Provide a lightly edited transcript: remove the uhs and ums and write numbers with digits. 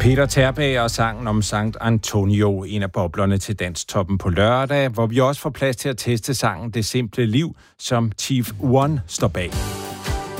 Peter Terbager og sangen om Sankt Antonio, en af boblerne til Danstoppen på lørdag, hvor vi også får plads til at teste sangen Det Simple Liv, som Chief One står bag.